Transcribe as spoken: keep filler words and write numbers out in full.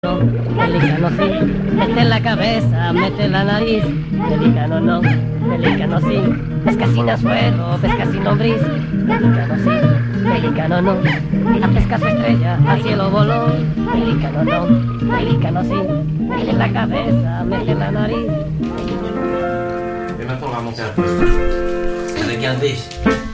Pelícano sí, mete la cabeza, mete la nariz. Pelícano no, pelícano sí, pesca sin anzuelo, pesca sin lombriz. Pelícano sí, pelícano no, a pescar su estrella, al cielo voló. Pelícano no, pelícano sí, mete la cabeza, mete la nariz. Et maintenant on va monter un peu. Avec un dé.